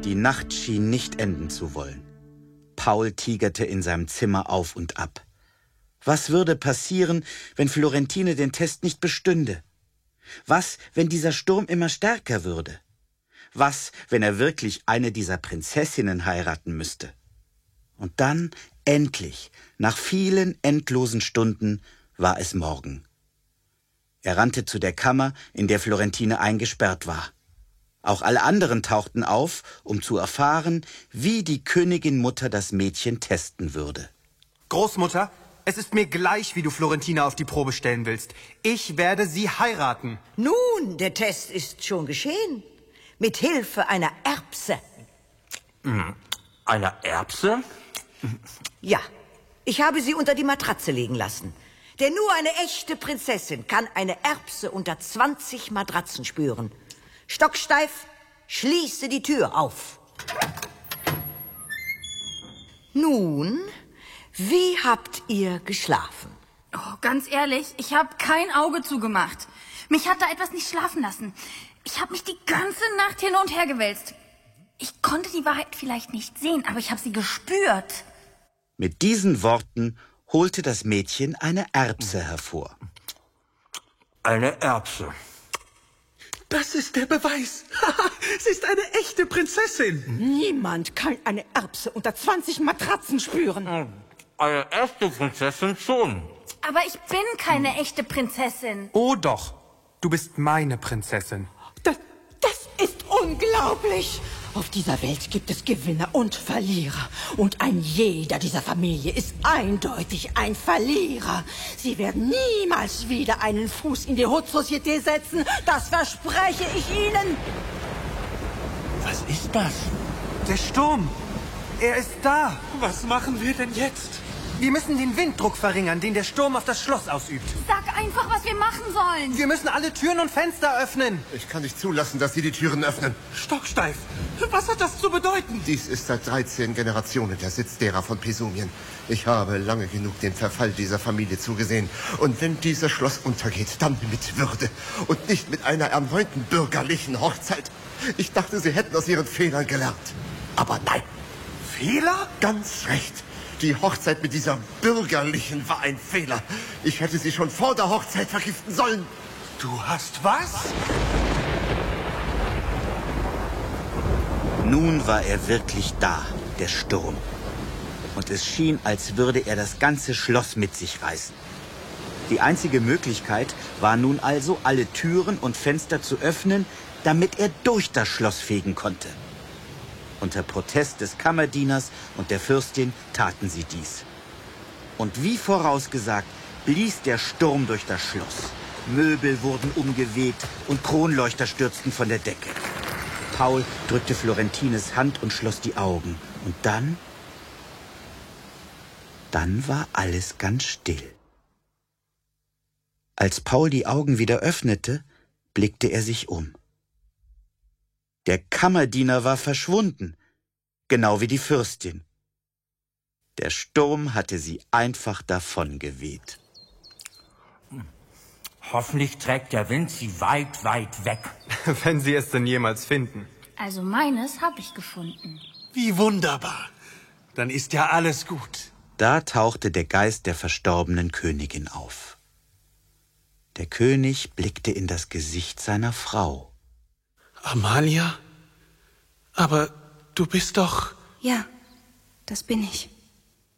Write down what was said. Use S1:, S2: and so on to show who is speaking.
S1: Die Nacht schien nicht enden zu wollen. Paul tigerte in seinem Zimmer auf und ab. Was würde passieren, wenn Florentine den Test nicht bestünde? Was, wenn dieser Sturm immer stärker würde? Was, wenn er wirklich eine dieser Prinzessinnen heiraten müsste? Und dann, endlich, nach vielen endlosen Stunden, war es Morgen. Er rannte zu der Kammer, in der Florentine eingesperrt war. Auch alle anderen tauchten auf, um zu erfahren, wie die Königin-Mutter das Mädchen testen würde.
S2: Großmutter, es ist mir gleich, wie du Florentine auf die Probe stellen willst. Ich werde sie heiraten.
S3: Nun, der Test ist schon geschehen. Mit Hilfe einer Erbse.
S4: Einer Erbse?
S3: Ja, ich habe sie unter die Matratze legen lassen. Denn nur eine echte Prinzessin kann eine Erbse unter 20 Matratzen spüren. Stocksteif, schließe die Tür auf. Nun, wie habt ihr geschlafen?
S5: Oh, ganz ehrlich, ich habe kein Auge zugemacht. Mich hat da etwas nicht schlafen lassen. Ich habe mich die ganze Nacht hin und her gewälzt. Ich konnte die Wahrheit vielleicht nicht sehen, aber ich habe sie gespürt.
S1: Mit diesen Worten holte das Mädchen eine Erbse hervor.
S4: Eine Erbse.
S6: Das ist der Beweis. Sie ist eine echte Prinzessin.
S7: Niemand kann eine Erbse unter 20 Matratzen spüren.
S4: Eine echte Prinzessin schon.
S5: Aber ich bin keine echte Prinzessin.
S2: Oh doch, du bist meine Prinzessin.
S7: Das ist unglaublich. Auf dieser Welt gibt es Gewinner und Verlierer. Und ein jeder dieser Familie ist eindeutig ein Verlierer. Sie werden niemals wieder einen Fuß in die Haute Société setzen. Das verspreche ich Ihnen.
S4: Was ist das?
S2: Der Sturm. Er ist da.
S6: Was machen wir denn jetzt?
S2: Wir müssen den Winddruck verringern, den der Sturm auf das Schloss ausübt.
S5: Sag einfach, was wir machen sollen.
S2: Wir müssen alle Türen und Fenster öffnen.
S8: Ich kann nicht zulassen, dass Sie die Türen öffnen.
S6: Stocksteif. Was hat das zu bedeuten?
S8: Dies ist seit 13 Generationen der Sitz derer von Pesumien. Ich habe lange genug dem Verfall dieser Familie zugesehen. Und wenn dieses Schloss untergeht, dann mit Würde und nicht mit einer erneuten bürgerlichen Hochzeit. Ich dachte, Sie hätten aus Ihren Fehlern gelernt. Aber nein.
S6: Fehler?
S8: Ganz recht. Die Hochzeit mit dieser Bürgerlichen war ein Fehler. Ich hätte sie schon vor der Hochzeit vergiften sollen.
S6: Du hast was?
S1: Nun war er wirklich da, der Sturm. Und es schien, als würde er das ganze Schloss mit sich reißen. Die einzige Möglichkeit war nun also, alle Türen und Fenster zu öffnen, damit er durch das Schloss fegen konnte. Unter Protest des Kammerdieners und der Fürstin taten sie dies. Und wie vorausgesagt, blies der Sturm durch das Schloss. Möbel wurden umgeweht und Kronleuchter stürzten von der Decke. Paul drückte Florentines Hand und schloss die Augen. Und dann war alles ganz still. Als Paul die Augen wieder öffnete, blickte er sich um. Der Kammerdiener war verschwunden, genau wie die Fürstin. Der Sturm hatte sie einfach davongeweht.
S4: Hoffentlich trägt der Wind sie weit, weit weg.
S2: Wenn sie es denn jemals finden.
S5: Also meines habe ich gefunden.
S6: Wie wunderbar. Dann ist ja alles gut.
S1: Da tauchte der Geist der verstorbenen Königin auf. Der König blickte in das Gesicht seiner Frau.
S6: Amalia? Aber du bist doch...
S5: Ja, das bin ich.